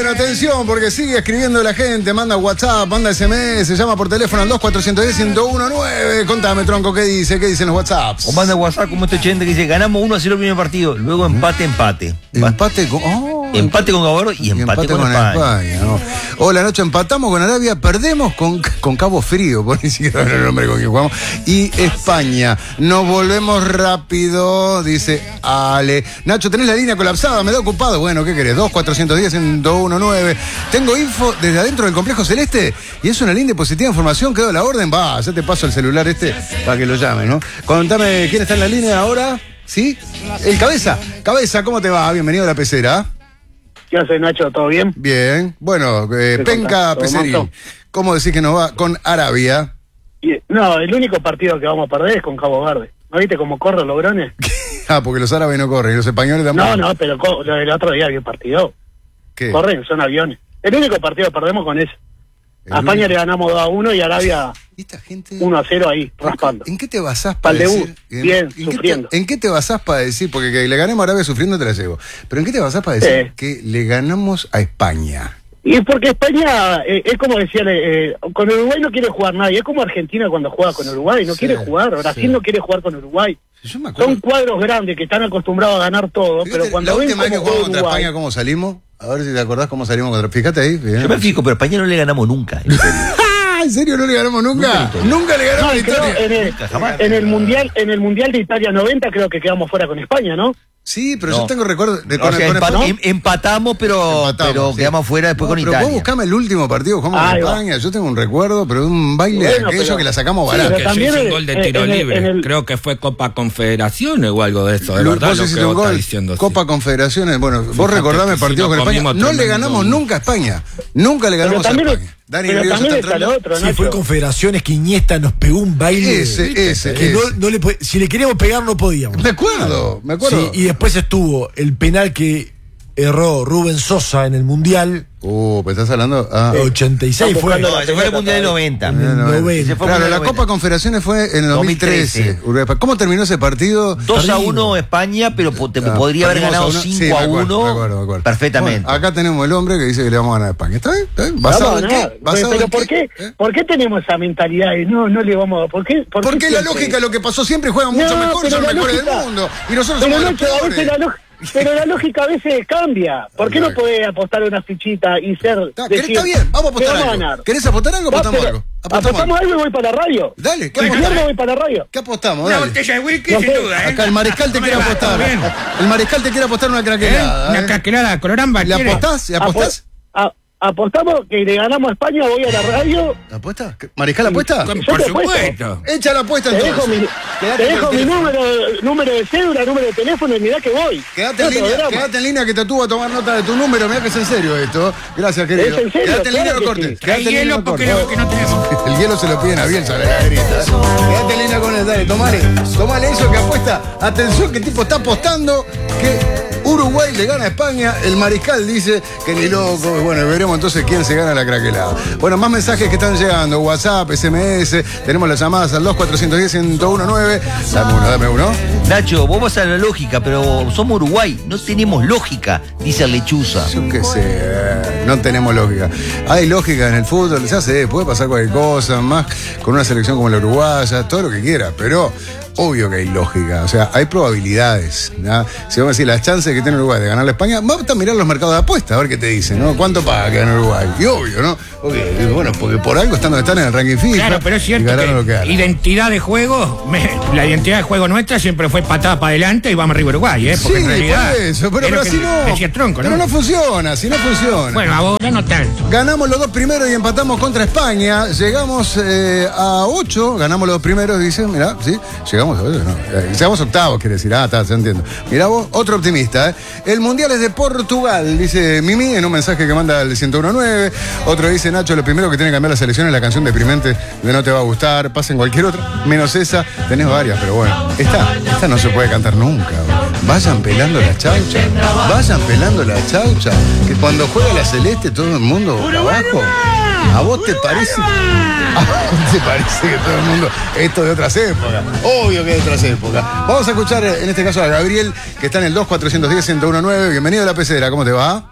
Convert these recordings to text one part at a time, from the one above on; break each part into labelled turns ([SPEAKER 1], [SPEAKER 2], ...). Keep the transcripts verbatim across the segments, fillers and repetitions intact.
[SPEAKER 1] Bueno, atención, porque sigue escribiendo la gente, manda WhatsApp, manda S M S, llama por teléfono al dos cuatrocientos diez, ciento diecinueve. Contame, tronco, ¿qué dice? ¿Qué dicen los WhatsApps?
[SPEAKER 2] O manda WhatsApp como este oyente que dice, ganamos uno a cero el primer partido, luego empate, empate.
[SPEAKER 1] Empate con... Oh,
[SPEAKER 2] empate con Gabaro y, y empate, empate con, con España. España
[SPEAKER 1] ¿no? Hola, noche, empatamos con Arabia, perdemos con, con Cabo Frío, por ni siquiera el nombre con quien jugamos. Y España, nos volvemos rápido, dice Ale. Nacho, tenés la línea colapsada, me da ocupado. Bueno, ¿qué querés? dos cuatrocientos diez, ciento diecinueve. Tengo info desde adentro del complejo celeste y es una linda y positiva información. Quedó la orden, va, ya te paso el celular este para que lo llames, ¿no? Contame quién está en la línea ahora. ¿Sí? El Cabeza. Cabeza, ¿cómo te va? Bienvenido a la pecera.
[SPEAKER 3] ¿Qué haces, Nacho? ¿Todo bien?
[SPEAKER 1] Bien. Bueno, eh, Penca Pecerín. ¿Cómo decís que nos va con Arabia?
[SPEAKER 3] Y, no, el único partido que vamos a perder es con Cabo Verde. ¿No viste cómo corren los brones?
[SPEAKER 1] Ah, porque los árabes no corren y los españoles tampoco.
[SPEAKER 3] No, no, pero co- el otro día había un partido.
[SPEAKER 1] ¿Qué?
[SPEAKER 3] Corren, son aviones. El único partido que perdemos con eso.
[SPEAKER 1] El
[SPEAKER 3] A España
[SPEAKER 1] único...
[SPEAKER 3] le ganamos dos a uno y a Arabia
[SPEAKER 1] ¿Esta gente...
[SPEAKER 3] uno a cero ahí, raspando.
[SPEAKER 1] ¿En qué te basás para decir?
[SPEAKER 3] Debut, bien,
[SPEAKER 1] ¿En,
[SPEAKER 3] sufriendo.
[SPEAKER 1] Qué te, ¿En qué te basás para decir? Porque que le ganemos a Arabia sufriendo te la llevo. Pero ¿en qué te basás para decir
[SPEAKER 3] sí.
[SPEAKER 1] que le ganamos a España?
[SPEAKER 3] Y es porque España, eh, es como decía, eh, con Uruguay no quiere jugar nadie. Es como Argentina cuando juega con Uruguay, no
[SPEAKER 1] sí,
[SPEAKER 3] quiere jugar. Brasil
[SPEAKER 1] sí.
[SPEAKER 3] no quiere jugar con Uruguay.
[SPEAKER 1] Yo me acuerdo.
[SPEAKER 3] Son cuadros grandes que están acostumbrados a ganar todo,
[SPEAKER 1] Fíjate,
[SPEAKER 3] pero cuando
[SPEAKER 1] la
[SPEAKER 3] ven
[SPEAKER 1] última vez que
[SPEAKER 3] cómo
[SPEAKER 1] jugamos
[SPEAKER 3] juega
[SPEAKER 1] contra
[SPEAKER 3] Uruguay,
[SPEAKER 1] España, ¿cómo salimos? A ver si te acordás cómo salimos contra... Fíjate ahí. Bien.
[SPEAKER 2] Yo me fijo, pero a España no le ganamos nunca. En serio.
[SPEAKER 1] ¿En serio no le ganamos nunca? Nunca, nunca le ganamos
[SPEAKER 3] no,
[SPEAKER 1] a Italia.
[SPEAKER 3] en, el,
[SPEAKER 2] Nunca, jamás.
[SPEAKER 3] en el mundial, en el mundial de Italia noventa creo que quedamos fuera con España, ¿no?
[SPEAKER 1] Sí, pero
[SPEAKER 2] No.
[SPEAKER 1] yo tengo recuerdo de
[SPEAKER 2] O
[SPEAKER 1] con,
[SPEAKER 2] sea,
[SPEAKER 1] con
[SPEAKER 2] empa-
[SPEAKER 1] España.
[SPEAKER 2] em- empatamos, pero,
[SPEAKER 1] Empatamos,
[SPEAKER 2] pero
[SPEAKER 1] sí.
[SPEAKER 2] quedamos fuera después
[SPEAKER 1] No,
[SPEAKER 2] con
[SPEAKER 1] pero
[SPEAKER 2] Italia.
[SPEAKER 1] vos buscame el último partido que jugamos con
[SPEAKER 3] Ahí va.
[SPEAKER 1] España. Yo tengo un recuerdo, pero de un baile
[SPEAKER 3] Bueno,
[SPEAKER 1] de aquello
[SPEAKER 3] pero-
[SPEAKER 1] que la sacamos
[SPEAKER 3] Sí,
[SPEAKER 1] barato.
[SPEAKER 3] pero
[SPEAKER 4] Que yo
[SPEAKER 3] también
[SPEAKER 4] hice un
[SPEAKER 3] el-
[SPEAKER 4] gol de
[SPEAKER 3] en
[SPEAKER 4] tiro
[SPEAKER 3] el-
[SPEAKER 4] libre.
[SPEAKER 3] en el-
[SPEAKER 4] Creo que fue Copa Confederaciones o algo de eso, de
[SPEAKER 1] Lu-
[SPEAKER 4] verdad.
[SPEAKER 1] vos
[SPEAKER 4] Lo
[SPEAKER 1] hiciste
[SPEAKER 4] que
[SPEAKER 1] un
[SPEAKER 4] vos estás
[SPEAKER 1] gol,
[SPEAKER 4] diciendo, sí.
[SPEAKER 1] Copa Confederaciones. Bueno, vos
[SPEAKER 4] Fíjate
[SPEAKER 1] recordame
[SPEAKER 4] que si
[SPEAKER 1] partidos
[SPEAKER 4] no
[SPEAKER 1] con España.
[SPEAKER 4] comimos
[SPEAKER 1] No le
[SPEAKER 4] tremendo-
[SPEAKER 1] ganamos nunca a España. Nunca le
[SPEAKER 3] Pero
[SPEAKER 1] ganamos a
[SPEAKER 3] también,
[SPEAKER 1] España. Dani
[SPEAKER 3] pero
[SPEAKER 1] Ríos
[SPEAKER 3] también
[SPEAKER 1] está
[SPEAKER 3] está lo
[SPEAKER 1] entrando.
[SPEAKER 3] otro,
[SPEAKER 5] Sí,
[SPEAKER 3] Nacho.
[SPEAKER 5] fue Confederaciones que Iniesta nos pegó un baile.
[SPEAKER 1] Ese, ese,
[SPEAKER 5] que
[SPEAKER 1] ese.
[SPEAKER 5] no, no le pod- si le queríamos pegar no podíamos.
[SPEAKER 1] Me acuerdo, me acuerdo.
[SPEAKER 5] Sí, y después estuvo el penal que erró Rubén Sosa en el Mundial
[SPEAKER 1] Uh, pues estás hablando. Ah.
[SPEAKER 5] ochenta y seis
[SPEAKER 3] Estamos
[SPEAKER 5] fue.
[SPEAKER 3] buscando
[SPEAKER 2] No, ese fue el Mundial del noventa.
[SPEAKER 5] En el
[SPEAKER 1] No, no,
[SPEAKER 5] noventa.
[SPEAKER 2] Ese fue
[SPEAKER 1] Claro,
[SPEAKER 2] el
[SPEAKER 1] la
[SPEAKER 2] noventa.
[SPEAKER 1] Copa Confederaciones fue en el dos mil trece.
[SPEAKER 2] dos mil trece.
[SPEAKER 1] Uruguay. ¿Cómo terminó ese partido?
[SPEAKER 2] dos a uno España, pero po- te
[SPEAKER 1] Ah,
[SPEAKER 2] podría haber
[SPEAKER 1] perdimos
[SPEAKER 2] ganado
[SPEAKER 1] a uno. Sí,
[SPEAKER 2] cinco
[SPEAKER 1] me
[SPEAKER 2] a
[SPEAKER 1] acuerdo,
[SPEAKER 2] uno
[SPEAKER 1] me acuerdo, me acuerdo.
[SPEAKER 2] perfectamente.
[SPEAKER 1] Bueno, acá tenemos el hombre que dice que le vamos a ganar a España. ¿Está bien? ¿Está bien?
[SPEAKER 3] Vamos
[SPEAKER 1] ¿Basado
[SPEAKER 3] a
[SPEAKER 1] en
[SPEAKER 3] ganar.
[SPEAKER 1] qué? ¿Basado
[SPEAKER 3] Pero
[SPEAKER 1] en
[SPEAKER 3] ¿por qué,
[SPEAKER 1] ¿Eh?
[SPEAKER 3] ¿por qué tenemos esa mentalidad de no, no le vamos a... ¿Por qué, por qué
[SPEAKER 1] Porque la
[SPEAKER 3] siempre?
[SPEAKER 1] lógica, lo que pasó siempre, juegan mucho
[SPEAKER 3] No,
[SPEAKER 1] mejor,
[SPEAKER 3] pero
[SPEAKER 1] son los
[SPEAKER 3] la
[SPEAKER 1] mejores
[SPEAKER 3] lógica-
[SPEAKER 1] del mundo. Y nosotros
[SPEAKER 3] Pero,
[SPEAKER 1] somos los
[SPEAKER 3] Nacho, a veces
[SPEAKER 1] peores.
[SPEAKER 3] la lógica- pero la lógica a veces cambia. ¿Por qué no podés apostar una fichita y ser...
[SPEAKER 1] Está,
[SPEAKER 3] decir,
[SPEAKER 1] está bien, vamos a
[SPEAKER 3] que
[SPEAKER 1] apostar
[SPEAKER 3] vamos a
[SPEAKER 1] algo.
[SPEAKER 3] ganar?
[SPEAKER 1] ¿Querés apostar algo?
[SPEAKER 3] Va,
[SPEAKER 1] Apostamos
[SPEAKER 3] pero-
[SPEAKER 1] algo. Apostamos
[SPEAKER 3] Apostamos
[SPEAKER 1] algo.
[SPEAKER 3] algo y voy para la radio.
[SPEAKER 1] Dale, ¿qué
[SPEAKER 3] El
[SPEAKER 1] apostamos?
[SPEAKER 3] viernes voy para la radio.
[SPEAKER 1] ¿Qué apostamos?
[SPEAKER 4] Una
[SPEAKER 1] Dale.
[SPEAKER 4] botella de whisky,
[SPEAKER 3] No
[SPEAKER 4] sin
[SPEAKER 3] sé,
[SPEAKER 4] duda, ¿eh?
[SPEAKER 1] Acá el mariscal te
[SPEAKER 4] ¿Cómo
[SPEAKER 1] quiere
[SPEAKER 4] le va?
[SPEAKER 1] apostar.
[SPEAKER 4] ¿Todo bien?
[SPEAKER 1] El mariscal te quiere apostar una
[SPEAKER 4] ¿Eh?
[SPEAKER 1] craquelada.
[SPEAKER 4] Una
[SPEAKER 1] ¿eh?
[SPEAKER 4] craquelada coloramba.
[SPEAKER 1] ¿Le
[SPEAKER 4] ¿quiere?
[SPEAKER 1] apostás? ¿Le apostás?
[SPEAKER 3] A- apostamos que le ganamos a España, voy a la radio.
[SPEAKER 1] ¿Apuesta? ¿Mariscal apuesta?
[SPEAKER 4] Con-
[SPEAKER 3] Yo
[SPEAKER 4] Por
[SPEAKER 3] te apuesto.
[SPEAKER 4] supuesto.
[SPEAKER 1] Echa la apuesta
[SPEAKER 3] Te
[SPEAKER 1] entonces.
[SPEAKER 3] dejo mi,
[SPEAKER 1] Quédate
[SPEAKER 3] te
[SPEAKER 1] con
[SPEAKER 3] dejo
[SPEAKER 1] el
[SPEAKER 3] mi
[SPEAKER 1] teléfono.
[SPEAKER 3] número, número de cédula, número de teléfono y mirá que voy.
[SPEAKER 1] Quédate en
[SPEAKER 3] No te
[SPEAKER 1] línea,
[SPEAKER 3] drama.
[SPEAKER 1] quédate en línea que te tuvo a tomar nota de tu número. Mirá que es en serio esto. Gracias, querido.
[SPEAKER 3] ¿Es en serio?
[SPEAKER 1] Quédate en línea,
[SPEAKER 3] Claro
[SPEAKER 1] no
[SPEAKER 3] que
[SPEAKER 1] cortes.
[SPEAKER 3] sí.
[SPEAKER 1] Quédate
[SPEAKER 4] Trae
[SPEAKER 1] en línea,
[SPEAKER 4] hielo
[SPEAKER 1] no
[SPEAKER 4] porque
[SPEAKER 1] cortes.
[SPEAKER 4] lo que no tenemos.
[SPEAKER 1] El hielo se lo piden a Bielsa, la laderita. Quédate en línea con él, dale, tomale. Tomale eso que apuesta. Atención, que el tipo está apostando que Uruguay le gana a España. El mariscal dice que ni loco. Bueno, veremos entonces quién se gana la craquelada. Bueno, más mensajes que están llegando. WhatsApp, S M S. Tenemos las llamadas al dos cuatrocientos diez, ciento diecinueve. Dame uno, dame uno.
[SPEAKER 2] Nacho, vos vas a la lógica, pero somos Uruguay, no tenemos lógica, dice el Lechuza.
[SPEAKER 1] Yo qué sé, eh, no tenemos lógica. Hay lógica en el fútbol, ya sé, puede pasar cualquier cosa, más con una selección como la uruguaya, todo lo que quiera, pero obvio que hay lógica, o sea, hay probabilidades. ¿Ya? Si vamos a decir las chances que tiene Uruguay de ganar a España, vamos a mirar los mercados de apuestas, a ver qué te dicen, ¿no? ¿Cuánto paga que gane Uruguay? Y obvio, ¿no? Obvio, y bueno, porque por algo están donde están en el ranking FIFA.
[SPEAKER 4] Claro, pero es
[SPEAKER 1] y
[SPEAKER 4] cierto
[SPEAKER 1] ganaron lo que
[SPEAKER 4] que
[SPEAKER 1] ganan.
[SPEAKER 4] identidad de juego, me- la identidad de juego nuestra siempre fue patada para adelante y vamos arriba Uruguay, ¿eh? Porque
[SPEAKER 1] Sí,
[SPEAKER 4] en realidad.
[SPEAKER 1] por eso, pero,
[SPEAKER 4] es lo
[SPEAKER 1] pero
[SPEAKER 4] que
[SPEAKER 1] así no.
[SPEAKER 4] decía Tronco,
[SPEAKER 1] pero
[SPEAKER 4] ¿no?
[SPEAKER 1] no funciona, si no funciona.
[SPEAKER 4] Bueno, ahora no tanto.
[SPEAKER 1] Ganamos los dos primeros y empatamos contra España. Llegamos eh, a ocho, ganamos los dos primeros, dice, mirá, sí, llegamos a ocho, no. Eh, llegamos a octavos, quiere decir, ah, está, ya entiendo. Mirá vos, otro optimista, ¿eh? El Mundial es de Portugal, dice Mimi en un mensaje que manda al ciento diecinueve. Otro dice, Nacho, lo primero que tiene que cambiar la selección es la canción deprimente de No Te Va a Gustar. Pasen cualquier otra, menos esa. Tenés varias, pero bueno, esta, esta no se puede cantar nunca. Vayan pelando la chaucha, vayan pelando la chaucha. Que cuando juega la celeste todo el mundo boca abajo. ¿A vos te parece? ¿A vos te parece que todo el mundo esto de otras épocas? Obvio que de otras épocas. Vamos a escuchar en este caso a Gabriel, que está en el dos cuatrocientos diez, ciento diecinueve. Bienvenido a la pecera, ¿cómo te va?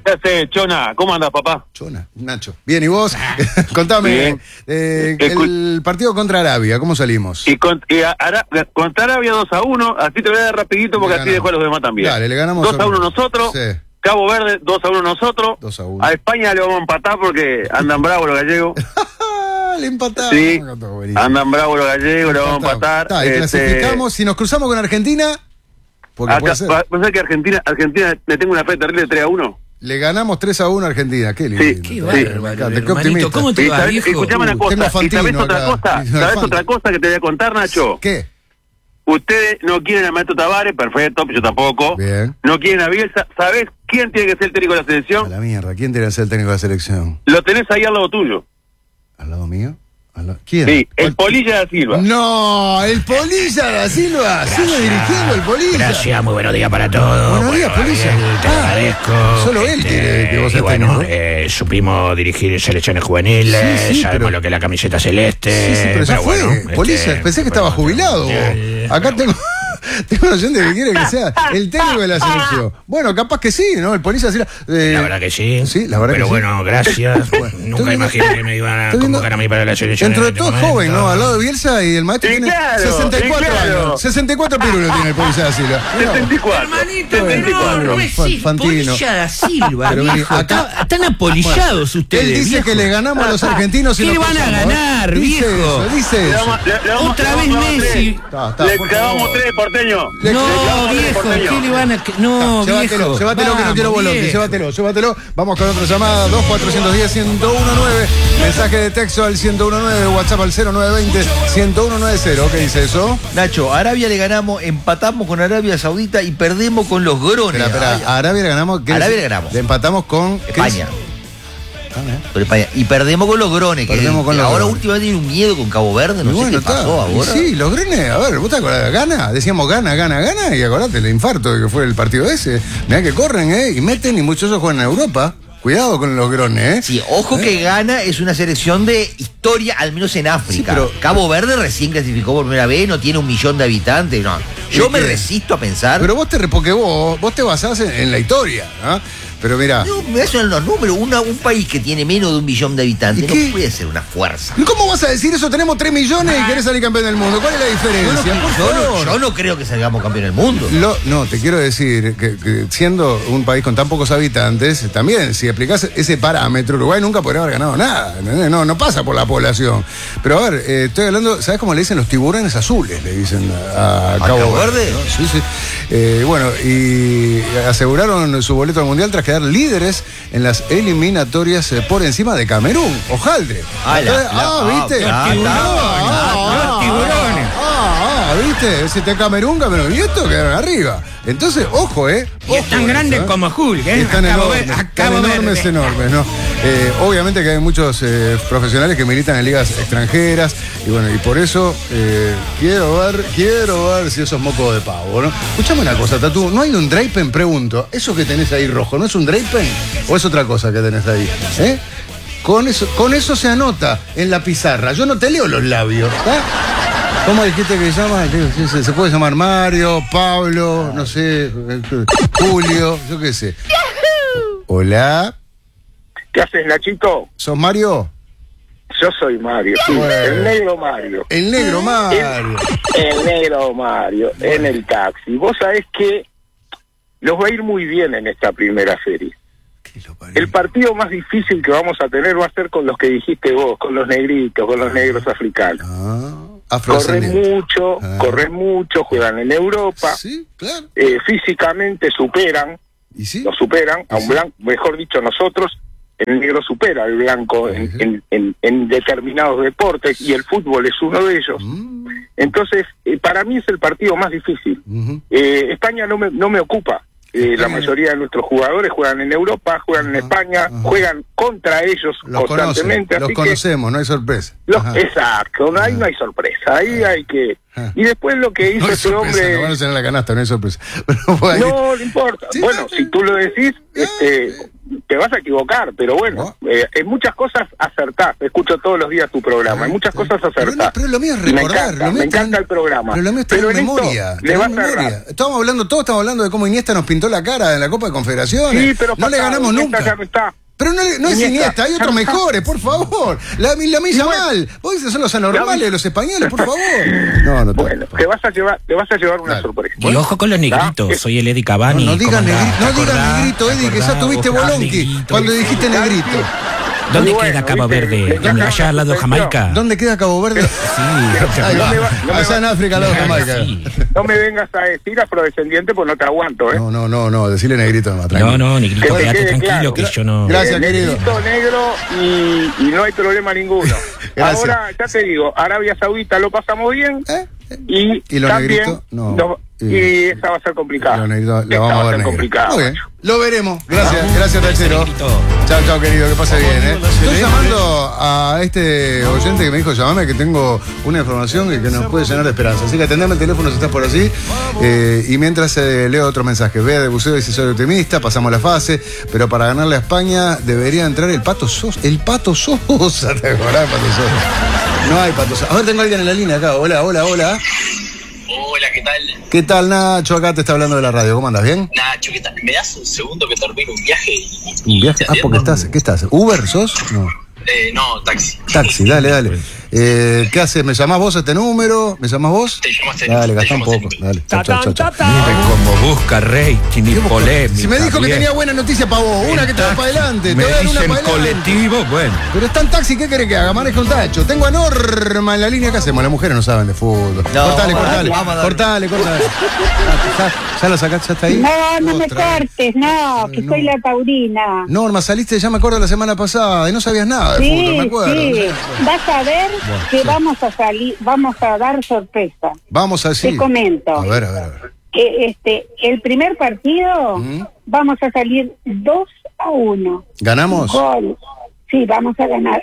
[SPEAKER 6] ¿Qué haces, Chona? ¿Cómo andas, papá?
[SPEAKER 1] Chona, Nacho. Bien, ¿y vos? Contame,
[SPEAKER 6] Bien.
[SPEAKER 1] eh,
[SPEAKER 6] Escu-
[SPEAKER 1] el partido contra Arabia, ¿cómo salimos?
[SPEAKER 6] Y, con, y a- Ara- contra Arabia dos a uno, así te voy a dar rapidito porque
[SPEAKER 1] Le
[SPEAKER 6] así
[SPEAKER 1] ganamos.
[SPEAKER 6] dejo a los demás también.
[SPEAKER 1] Dale, le ganamos
[SPEAKER 6] dos a uno nosotros,
[SPEAKER 1] Sí.
[SPEAKER 6] Cabo Verde dos a uno nosotros,
[SPEAKER 1] dos a uno.
[SPEAKER 6] a España le vamos a empatar porque andan bravos los gallegos.
[SPEAKER 1] Le empatamos.
[SPEAKER 6] Sí,
[SPEAKER 1] Buenísimo.
[SPEAKER 6] andan bravos los gallegos, le vamos a empatar.
[SPEAKER 1] Está, y
[SPEAKER 6] Este,
[SPEAKER 1] clasificamos, si nos cruzamos con Argentina, porque
[SPEAKER 6] acá,
[SPEAKER 1] puede ser,
[SPEAKER 6] ¿vos sabés que Argentina, Argentina le tengo una fe terrible de tres a uno?
[SPEAKER 1] le ganamos tres a uno a Argentina. Qué lindo.
[SPEAKER 6] Sí,
[SPEAKER 4] Qué
[SPEAKER 6] Sí.
[SPEAKER 4] bárbaro,
[SPEAKER 1] Me encanta, qué
[SPEAKER 4] hermanito.
[SPEAKER 1] optimista.
[SPEAKER 4] ¿Cómo te
[SPEAKER 6] Y
[SPEAKER 4] va,
[SPEAKER 6] sabés-
[SPEAKER 4] viejo?
[SPEAKER 6] escuchame una
[SPEAKER 1] Uh,
[SPEAKER 6] cosa,
[SPEAKER 1] tengo
[SPEAKER 6] ¿y sabés
[SPEAKER 1] Fantino
[SPEAKER 6] otra
[SPEAKER 1] acá.
[SPEAKER 6] cosa?
[SPEAKER 1] Y no
[SPEAKER 6] ¿Sabés
[SPEAKER 1] Fantino.
[SPEAKER 6] otra cosa que te voy a contar, Nacho?
[SPEAKER 1] ¿Qué?
[SPEAKER 6] Ustedes no quieren a Maestro Tavares, perfecto, yo tampoco.
[SPEAKER 1] Bien.
[SPEAKER 6] No quieren a Bielsa. ¿Sabés quién tiene que ser el técnico de la
[SPEAKER 1] A
[SPEAKER 6] selección?
[SPEAKER 1] la mierda, ¿quién tiene que ser el técnico de la selección?
[SPEAKER 6] Lo tenés ahí al lado tuyo.
[SPEAKER 1] ¿Al lado mío? ¿Al lado- ¿Quién?
[SPEAKER 6] Sí, el
[SPEAKER 1] ¿Cuál-
[SPEAKER 6] Polilla da Silva.
[SPEAKER 1] No, el Polilla da Silva. Sigue dirigiendo el Polilla.
[SPEAKER 4] Gracias, muy buenos días para todos.
[SPEAKER 1] Buenos días,
[SPEAKER 4] Bueno,
[SPEAKER 1] Polilla.
[SPEAKER 4] Gabriel, te
[SPEAKER 1] Ah,
[SPEAKER 4] agradezco.
[SPEAKER 1] solo él quiere que vos
[SPEAKER 4] y
[SPEAKER 1] seas
[SPEAKER 4] bueno,
[SPEAKER 1] técnico.
[SPEAKER 4] eh, supimos dirigir selecciones juveniles,
[SPEAKER 1] Sí, sí,
[SPEAKER 4] sabemos
[SPEAKER 1] pero-
[SPEAKER 4] lo que es la camiseta celeste.
[SPEAKER 1] Sí, sí, pero ya fue.
[SPEAKER 4] bueno,
[SPEAKER 1] Polilla,
[SPEAKER 4] este,
[SPEAKER 1] pensé que estaba
[SPEAKER 4] bueno,
[SPEAKER 1] jubilado.
[SPEAKER 4] eh,
[SPEAKER 1] vos. Acá tengo, tengo un oyente que quiere que sea el técnico de la selección. Bueno, capaz que sí, ¿no? El Polilla sí. eh,
[SPEAKER 4] La verdad que sí.
[SPEAKER 1] Sí, la verdad
[SPEAKER 4] Pero
[SPEAKER 1] que
[SPEAKER 4] bueno,
[SPEAKER 1] sí.
[SPEAKER 4] gracias.
[SPEAKER 1] estoy
[SPEAKER 4] Nunca
[SPEAKER 1] viendo-
[SPEAKER 4] imaginé que me iban a
[SPEAKER 1] estoy viendo-
[SPEAKER 4] convocar a mí para la selección.
[SPEAKER 1] Dentro de
[SPEAKER 4] en
[SPEAKER 1] todo
[SPEAKER 4] este
[SPEAKER 1] es joven,
[SPEAKER 4] momento.
[SPEAKER 1] ¿no? Al lado de Bielsa y el maestro
[SPEAKER 6] Sí,
[SPEAKER 1] tiene
[SPEAKER 6] claro,
[SPEAKER 1] sesenta y cuatro
[SPEAKER 6] sí, claro.
[SPEAKER 1] años. sesenta y cuatro pirulos tiene el Polilla da Silva.
[SPEAKER 6] setenta y cuatro.
[SPEAKER 4] Hermanito,
[SPEAKER 6] setenta y
[SPEAKER 4] no,
[SPEAKER 6] cuatro.
[SPEAKER 4] no es
[SPEAKER 1] Fan- Fantino.
[SPEAKER 4] Polilla da Silva,
[SPEAKER 1] Pero vení,
[SPEAKER 4] viejo.
[SPEAKER 1] acá-
[SPEAKER 4] Está- Están apolillados ustedes,
[SPEAKER 1] Él dice
[SPEAKER 4] viejo.
[SPEAKER 1] que le ganamos a los argentinos y
[SPEAKER 4] ¿Qué
[SPEAKER 1] nos
[SPEAKER 4] le van a
[SPEAKER 1] cruzamos, ¿eh?
[SPEAKER 4] ganar,
[SPEAKER 1] Dice
[SPEAKER 4] viejo?
[SPEAKER 1] eso, dice
[SPEAKER 6] Le
[SPEAKER 1] eso.
[SPEAKER 6] damos- le- le damos-
[SPEAKER 4] Otra
[SPEAKER 6] le
[SPEAKER 4] vez
[SPEAKER 6] vamos a dar
[SPEAKER 4] Messi.
[SPEAKER 6] tres.
[SPEAKER 1] Está, está,
[SPEAKER 6] Le
[SPEAKER 1] por
[SPEAKER 6] clavamos
[SPEAKER 1] favor.
[SPEAKER 6] tres, porteño.
[SPEAKER 1] Le-
[SPEAKER 4] No,
[SPEAKER 6] clavamos tres,
[SPEAKER 4] viejo,
[SPEAKER 6] porteño.
[SPEAKER 4] ¿qué le van a...? No,
[SPEAKER 1] Llévatelo,
[SPEAKER 4] viejo.
[SPEAKER 1] llévatelo que no
[SPEAKER 4] Vamos,
[SPEAKER 1] quiero bolón,
[SPEAKER 4] viejo.
[SPEAKER 1] llévatelo, llévatelo. Vamos con otra llamada, dos cuatro uno cero, uno uno nueve. Mensaje de texto al ciento diecinueve, WhatsApp al cero nueve dos cero, uno uno nueve cero. ¿Qué dice eso?
[SPEAKER 2] Nacho, a Arabia le ganamos, empatamos con Arabia Saudita y perdemos con los grones.
[SPEAKER 1] Espera, espera,
[SPEAKER 2] Ay,
[SPEAKER 1] a Arabia le ganamos. ¿qué
[SPEAKER 2] Arabia
[SPEAKER 1] es?
[SPEAKER 2] le ganamos.
[SPEAKER 1] Le empatamos con ¿qué
[SPEAKER 2] España.
[SPEAKER 1] es? Ah, ¿eh?
[SPEAKER 2] Con España. Y perdemos con los grones. Que
[SPEAKER 1] Perdemos con los
[SPEAKER 2] ahora
[SPEAKER 1] grones.
[SPEAKER 2] últimamente tiene un miedo con Cabo Verde, no
[SPEAKER 1] Y
[SPEAKER 2] sé
[SPEAKER 1] bueno,
[SPEAKER 2] qué pasó
[SPEAKER 1] está. Y
[SPEAKER 2] ahora.
[SPEAKER 1] sí, los grenes, a ver, ¿vos te acordás? Gana, decíamos gana, gana, gana, y acordate el infarto que fue el partido ese. Mirá que corren, ¿eh? Y meten, y muchos ellos juegan en Europa. Cuidado con los grones, ¿eh?
[SPEAKER 2] Sí, ojo que Ghana es una selección de historia, al menos en África.
[SPEAKER 1] Sí, pero-
[SPEAKER 2] Cabo Verde recién clasificó por primera vez, no tiene un millón de habitantes. No. Yo
[SPEAKER 1] ¿Y
[SPEAKER 2] me
[SPEAKER 1] qué?
[SPEAKER 2] resisto a pensar.
[SPEAKER 1] Pero vos te, porque vos, vos te basás en, en la historia, ¿no? Pero mira,
[SPEAKER 2] No, me hacen los números. Una- un país que tiene menos de un millón de habitantes
[SPEAKER 1] ¿Y
[SPEAKER 2] no
[SPEAKER 1] qué?
[SPEAKER 2] puede ser una fuerza.
[SPEAKER 1] ¿cómo vas a decir eso? Tenemos tres millones y querés salir campeón del mundo. ¿Cuál es la
[SPEAKER 2] Yo no,
[SPEAKER 1] diferencia? Por
[SPEAKER 2] yo no-
[SPEAKER 1] favor.
[SPEAKER 2] yo no creo que salgamos campeón del mundo.
[SPEAKER 1] Lo- no, te quiero decir que, que siendo un país con tan pocos habitantes, también, si aplicás ese parámetro, Uruguay nunca podría haber ganado nada. ¿Entendés? No, no pasa por la población. Pero a ver, eh, estoy hablando, ¿sabes cómo le dicen los tiburones azules? Le dicen a, a Cabo
[SPEAKER 2] Cabo
[SPEAKER 1] Verde.
[SPEAKER 2] Verde?
[SPEAKER 1] ¿no? Sí, sí. Eh, bueno, y aseguraron su boleto al mundial tras quedar líderes en las eliminatorias eh, por encima de Camerún. Ojaldre.
[SPEAKER 2] Ah, la-
[SPEAKER 1] Entonces,
[SPEAKER 2] la-
[SPEAKER 1] ah, ¿viste?
[SPEAKER 4] los
[SPEAKER 1] Ah,
[SPEAKER 4] tiburones,
[SPEAKER 1] ah,
[SPEAKER 4] los tiburones.
[SPEAKER 1] Ah, ah, ¿viste? Si te Camerún, Camerún. Y esto quedaron arriba. Entonces, ojo, ¿eh?
[SPEAKER 4] Y
[SPEAKER 1] Ojo
[SPEAKER 4] es tan
[SPEAKER 1] con
[SPEAKER 4] grande
[SPEAKER 1] eso, ¿eh?
[SPEAKER 4] como Hulk, ¿eh?
[SPEAKER 1] Están
[SPEAKER 4] A Cabo
[SPEAKER 1] enormes,
[SPEAKER 4] Ver- a
[SPEAKER 1] están
[SPEAKER 4] Cabo
[SPEAKER 1] enormes,
[SPEAKER 4] Verde.
[SPEAKER 1] enormes, ¿no? Eh, obviamente que hay muchos eh, profesionales que militan en ligas extranjeras y bueno, y por eso eh, quiero ver, quiero ver si eso es moco de pavo, ¿no? Escuchame una cosa, Tatu, ¿no hay un Drapen? Pregunto, ¿eso que tenés ahí rojo, no es un Drapen? ¿O es otra cosa que tenés ahí? ¿Eh? Con eso, con eso se anota en la pizarra. Yo no te leo los labios, ¿está? ¿Cómo dijiste que se llama? ¿Qué- Se, se puede llamar Mario, Pablo, no sé, Julio, yo qué sé. Hola,
[SPEAKER 7] ¿Qué haces, Nachito?
[SPEAKER 1] ¿sos Mario?
[SPEAKER 7] Yo soy Mario, sí,
[SPEAKER 1] Bueno.
[SPEAKER 7] el negro Mario.
[SPEAKER 1] El negro Mario.
[SPEAKER 7] El negro Mario, en el taxi. Vos sabés que nos va a ir muy bien en esta primera serie. El partido más difícil que vamos a tener va a ser con los que dijiste vos, con los negritos, con los negros africanos.
[SPEAKER 1] Ah,
[SPEAKER 7] Corren
[SPEAKER 1] afrodescendiente.
[SPEAKER 7] mucho,
[SPEAKER 1] Ah.
[SPEAKER 7] corren mucho, juegan en Europa,
[SPEAKER 1] Sí, claro.
[SPEAKER 7] eh, físicamente superan,
[SPEAKER 1] ¿Y sí?
[SPEAKER 7] lo superan, a un
[SPEAKER 1] Sí.
[SPEAKER 7] blanco, mejor dicho, nosotros, el negro supera al blanco en,
[SPEAKER 1] Sí.
[SPEAKER 7] en- en- en determinados deportes y el fútbol es uno de ellos.
[SPEAKER 1] Mm,
[SPEAKER 7] Entonces, eh, para mí es el partido más difícil.
[SPEAKER 1] ujú.
[SPEAKER 7] Eh, España no me, no me ocupa. Eh, la mayoría de nuestros jugadores juegan en Europa, juegan en
[SPEAKER 1] Ajá,
[SPEAKER 7] España,
[SPEAKER 1] ajá.
[SPEAKER 7] juegan contra ellos
[SPEAKER 1] Los conocen,
[SPEAKER 7] constantemente.
[SPEAKER 1] los
[SPEAKER 7] así que
[SPEAKER 1] conocemos, no hay sorpresa.
[SPEAKER 7] los-
[SPEAKER 1] Ajá.
[SPEAKER 7] exacto, no, ahí
[SPEAKER 1] Ajá.
[SPEAKER 7] no hay sorpresa. Ahí hay que... Y después lo que hizo
[SPEAKER 1] No hay
[SPEAKER 7] ese
[SPEAKER 1] sorpresa,
[SPEAKER 7] hombre...
[SPEAKER 1] no van a tener la canasta, no hay sorpresa. Pero bueno,
[SPEAKER 7] No, no importa.
[SPEAKER 1] Sí,
[SPEAKER 7] bueno,
[SPEAKER 1] sí.
[SPEAKER 7] si tú lo decís, este, te vas a equivocar, pero bueno, eh, en muchas cosas acertás. Escucho todos los días tu programa, en muchas cosas
[SPEAKER 1] Pero,
[SPEAKER 7] acertás.
[SPEAKER 1] no, pero lo mío es
[SPEAKER 7] Y me
[SPEAKER 1] recordar.
[SPEAKER 7] encanta,
[SPEAKER 1] lo mío
[SPEAKER 7] me
[SPEAKER 1] es tener-
[SPEAKER 7] encanta el programa.
[SPEAKER 1] Pero lo mío es tener
[SPEAKER 7] Pero en esto
[SPEAKER 1] memoria.
[SPEAKER 7] le
[SPEAKER 1] tener
[SPEAKER 7] vas a
[SPEAKER 1] memoria.
[SPEAKER 7] errar.
[SPEAKER 1] Estamos hablando, todos estamos hablando de cómo Iniesta nos pintó la cara en la Copa de Confederaciones.
[SPEAKER 7] Sí, pero
[SPEAKER 1] no le
[SPEAKER 7] pasado,
[SPEAKER 1] ganamos
[SPEAKER 7] Iniesta
[SPEAKER 1] nunca.
[SPEAKER 7] ya no está.
[SPEAKER 1] Pero no, no es
[SPEAKER 7] Iniesta,
[SPEAKER 1] Iniesta, hay
[SPEAKER 7] ya
[SPEAKER 1] otros
[SPEAKER 7] no está.
[SPEAKER 1] mejores, por favor. La, la milla
[SPEAKER 7] bueno.
[SPEAKER 1] mal. Vos dices son los anormales,
[SPEAKER 7] La-
[SPEAKER 1] los españoles, por favor. No, no,
[SPEAKER 7] Bueno, te vas a llevar, te vas a llevar una
[SPEAKER 1] Dale.
[SPEAKER 7] sorpresa.
[SPEAKER 8] Y ojo con los negritos,
[SPEAKER 7] ¿Ah?
[SPEAKER 8] soy el Eddie Cavani.
[SPEAKER 1] No, no digas
[SPEAKER 8] ¿cómo andás?
[SPEAKER 1] negrito, no
[SPEAKER 8] ¿Te
[SPEAKER 1] digas
[SPEAKER 8] acordás?
[SPEAKER 1] negrito, Eddie, que ya
[SPEAKER 8] ¿Te
[SPEAKER 1] tuviste
[SPEAKER 8] acordás?
[SPEAKER 1] bolonqui
[SPEAKER 8] Negrito,
[SPEAKER 1] cuando
[SPEAKER 8] ¿viste?
[SPEAKER 1] dijiste negrito.
[SPEAKER 8] ¿Dónde
[SPEAKER 7] Muy
[SPEAKER 8] queda
[SPEAKER 7] bueno,
[SPEAKER 8] Cabo
[SPEAKER 7] ¿viste?
[SPEAKER 8] Verde?
[SPEAKER 7] Le
[SPEAKER 8] ¿Dónde?
[SPEAKER 7] sacaron
[SPEAKER 8] Allá al lado de
[SPEAKER 7] la
[SPEAKER 8] Jamaica.
[SPEAKER 1] ¿Dónde queda Cabo Verde?
[SPEAKER 8] Sí.
[SPEAKER 1] Ahí va.
[SPEAKER 7] No me va- no me
[SPEAKER 1] Allá
[SPEAKER 7] va-
[SPEAKER 1] en África, al lado de Jamaica.
[SPEAKER 8] Sí.
[SPEAKER 7] No me vengas a decir afrodescendiente, pues no te aguanto, ¿eh?
[SPEAKER 1] No, no, no, no, decirle negrito nomás,
[SPEAKER 8] No,
[SPEAKER 1] tranquilo.
[SPEAKER 8] no,
[SPEAKER 7] Que
[SPEAKER 8] negrito,
[SPEAKER 7] te
[SPEAKER 8] quédate
[SPEAKER 7] quede
[SPEAKER 8] tranquilo
[SPEAKER 7] claro.
[SPEAKER 8] que yo no...
[SPEAKER 1] Gracias,
[SPEAKER 7] Eh,
[SPEAKER 1] querido.
[SPEAKER 7] negrito, negro y, y no hay problema ninguno.
[SPEAKER 1] Gracias.
[SPEAKER 7] Ahora, ya te digo, Arabia Saudita lo pasamos bien
[SPEAKER 1] ¿Eh?
[SPEAKER 7] y,
[SPEAKER 1] ¿Y los
[SPEAKER 7] también
[SPEAKER 1] negritos? No.
[SPEAKER 7] no,
[SPEAKER 1] Y-
[SPEAKER 7] y esa va a ser complicada.
[SPEAKER 1] Los negritos la
[SPEAKER 7] Esta
[SPEAKER 1] vamos
[SPEAKER 7] va
[SPEAKER 1] a ver
[SPEAKER 7] ser
[SPEAKER 1] negra.
[SPEAKER 7] complicada.
[SPEAKER 1] Muy bien,
[SPEAKER 7] macho.
[SPEAKER 1] lo veremos. Gracias, gracias, Tercero.
[SPEAKER 8] negrito.
[SPEAKER 1] Chao, chao, querido, que pase bien, ¿eh? Estoy llamando a este oyente que me dijo, llamame que tengo una información que, que nos puede llenar de esperanza. Así que atendeme el teléfono si estás por así. Eh, y mientras eh, leo otro mensaje. Vea de buceo, dice soy optimista, pasamos la fase, pero para ganarle a España debería entrar el Pato Sosa. El Pato Sosa, ¿te acordás del Pato Sosa? No hay Pato Sosa. A ver, tengo a alguien en la línea acá. Hola, hola, hola.
[SPEAKER 9] Hola, ¿qué tal?
[SPEAKER 1] ¿Qué tal, Nacho? Acá te está hablando de la radio. ¿Cómo andas? ¿Bien?
[SPEAKER 9] Nacho, ¿qué tal? ¿Me das un segundo que termine un viaje? Y,
[SPEAKER 1] ¿Un viaje? Ah, porque estás, ¿qué estás? ¿Uber sos? No.
[SPEAKER 9] Eh, no, taxi.
[SPEAKER 1] Taxi, dale, dale. Eh, ¿Qué haces? ¿Me llamás vos a este número? ¿Me llamás vos?
[SPEAKER 9] Te llamas este
[SPEAKER 1] Dale,
[SPEAKER 9] número,
[SPEAKER 1] gastá
[SPEAKER 9] te
[SPEAKER 1] un
[SPEAKER 9] llamas
[SPEAKER 1] poco.
[SPEAKER 9] este
[SPEAKER 1] Dale, chao, chao, chao, chao.
[SPEAKER 8] Mire cómo busca rating y polémica.
[SPEAKER 1] Si me dijo que
[SPEAKER 8] bien.
[SPEAKER 1] tenía buena noticia para vos, una que te va para adelante, te
[SPEAKER 8] Me
[SPEAKER 1] voy a dar una
[SPEAKER 8] dicen
[SPEAKER 1] para adelante.
[SPEAKER 8] colectivo, bueno.
[SPEAKER 1] Pero está en taxi, ¿qué querés que haga? Maneja un tacho. Tengo a Norma en la línea, ¿qué hacemos? Las mujeres no saben de fútbol.
[SPEAKER 2] No,
[SPEAKER 1] cortale,
[SPEAKER 2] vamos a
[SPEAKER 1] cortale,
[SPEAKER 2] darle, vamos a darle.
[SPEAKER 1] cortale, cortale. ¿Ya, ya la sacaste? ¿Ya está ahí?
[SPEAKER 10] No, no me
[SPEAKER 1] Otra vez.
[SPEAKER 10] cortes, no, que
[SPEAKER 1] No.
[SPEAKER 10] soy la taurina.
[SPEAKER 1] Norma, saliste, ya me acuerdo la semana pasada y no sabías nada de fútbol, me
[SPEAKER 10] Sí,
[SPEAKER 1] acuerdo.
[SPEAKER 10] sí, vas a ver que
[SPEAKER 1] sí.
[SPEAKER 10] vamos a salir, vamos a dar sorpresa.
[SPEAKER 1] Vamos así.
[SPEAKER 10] Te comento.
[SPEAKER 1] A ver, a ver, a ver.
[SPEAKER 10] Que este, el primer partido
[SPEAKER 1] Mm.
[SPEAKER 10] vamos a salir dos a uno.
[SPEAKER 1] ¿Ganamos?
[SPEAKER 10] Gol. Sí, vamos a ganar.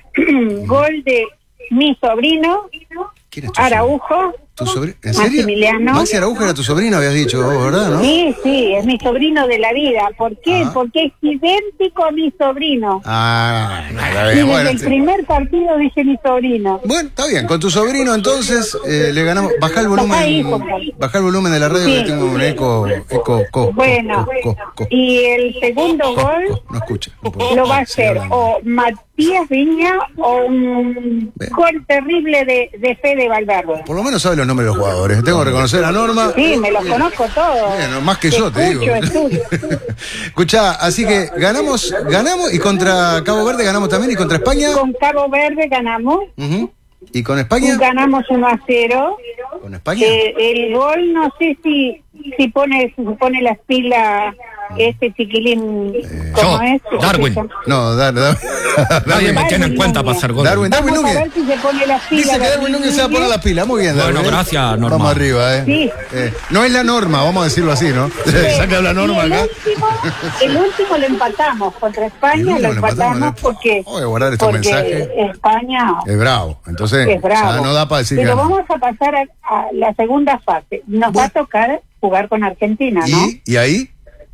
[SPEAKER 10] Gol de mi sobrino,
[SPEAKER 1] ¿Quién es tu
[SPEAKER 10] Araujo.
[SPEAKER 1] ¿Tu sobrino? ¿En serio?
[SPEAKER 10] Maximiliano.
[SPEAKER 1] Maxi Araujo era tu sobrino, habías dicho vos, ¿verdad? ¿No?
[SPEAKER 10] Sí, sí, es mi sobrino de la vida. ¿Por qué?
[SPEAKER 1] Ah.
[SPEAKER 10] Porque es idéntico a mi sobrino.
[SPEAKER 1] Ah, está
[SPEAKER 10] Y
[SPEAKER 1] bien,
[SPEAKER 10] desde
[SPEAKER 1] bueno.
[SPEAKER 10] el
[SPEAKER 1] sí.
[SPEAKER 10] primer partido dice mi sobrino.
[SPEAKER 1] Bueno, está bien. Con tu sobrino, entonces, eh, le ganamos. Baja el
[SPEAKER 10] Baja ahí,
[SPEAKER 1] volumen.
[SPEAKER 10] compadre.
[SPEAKER 1] Baja el volumen de la radio
[SPEAKER 10] Sí.
[SPEAKER 1] que tengo un eco. Eco, co,
[SPEAKER 10] Bueno,
[SPEAKER 1] co, co, co,
[SPEAKER 10] y el segundo
[SPEAKER 1] co,
[SPEAKER 10] gol
[SPEAKER 1] co. No escucha. no puedo.
[SPEAKER 10] lo va a
[SPEAKER 1] Sigue
[SPEAKER 10] hacer
[SPEAKER 1] hablando.
[SPEAKER 10] o Matías Viña o un
[SPEAKER 1] Bien.
[SPEAKER 10] gol terrible de, de Fede Valverde.
[SPEAKER 1] Por lo menos sabe los nombres de los jugadores. Tengo que reconocer a Norma.
[SPEAKER 10] Sí, me los conozco todos.
[SPEAKER 1] Bien, más que yo, te digo.
[SPEAKER 10] Escucho, escucho.
[SPEAKER 1] Escuchá, así que ganamos, ganamos y contra Cabo Verde ganamos también y contra España.
[SPEAKER 10] Con Cabo Verde ganamos.
[SPEAKER 1] Ujú. ¿Y con España?
[SPEAKER 10] Ganamos uno a cero.
[SPEAKER 1] ¿Con España?
[SPEAKER 10] Eh, el gol no sé si si pone si pone las pilas este chiquilín ¿cómo
[SPEAKER 8] yo,
[SPEAKER 10] es?
[SPEAKER 8] Darwin.
[SPEAKER 1] No, Dar, Dar,
[SPEAKER 8] Nadie me
[SPEAKER 10] Darwin
[SPEAKER 8] tiene en cuenta
[SPEAKER 10] Núñez.
[SPEAKER 8] para hacer gol.
[SPEAKER 1] Darwin, Darwin
[SPEAKER 10] Vamos a
[SPEAKER 1] Núñez.
[SPEAKER 10] ver si se pone las pilas.
[SPEAKER 1] Dice que Darwin Núñez se va a poner la pila. Muy bien, Darwin.
[SPEAKER 8] Bueno,
[SPEAKER 1] ¿eh?
[SPEAKER 8] gracias, Norma.
[SPEAKER 1] Vamos arriba, ¿eh?
[SPEAKER 10] Sí.
[SPEAKER 1] Eh, no es la norma, vamos a decirlo así, ¿no? Saca la norma
[SPEAKER 10] Y el
[SPEAKER 1] acá.
[SPEAKER 10] último, el último lo empatamos contra España,
[SPEAKER 1] El
[SPEAKER 10] lo
[SPEAKER 1] último lo empatamos,
[SPEAKER 10] empatamos
[SPEAKER 1] ¿eh?
[SPEAKER 10] porque,
[SPEAKER 1] Voy a guardar estos
[SPEAKER 10] porque
[SPEAKER 1] mensajes.
[SPEAKER 10] España
[SPEAKER 1] Es bravo. Entonces,
[SPEAKER 10] es bravo.
[SPEAKER 1] ya no da para decir que
[SPEAKER 10] Pero
[SPEAKER 1] ganó.
[SPEAKER 10] vamos a pasar a, a la segunda fase. Nos va a tocar jugar con Argentina, ¿no?
[SPEAKER 1] ¿Y, ¿Y ahí?